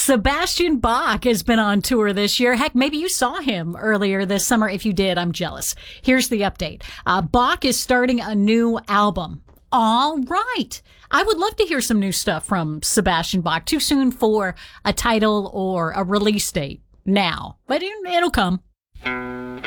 Sebastian Bach has been on tour this year. Heck, maybe you saw him earlier this summer. If you did, I'm jealous. Here's the update. Bach is starting a new album. All right. I would love to hear some new stuff from Sebastian Bach. Too soon for a title or a release date now, but it'll come.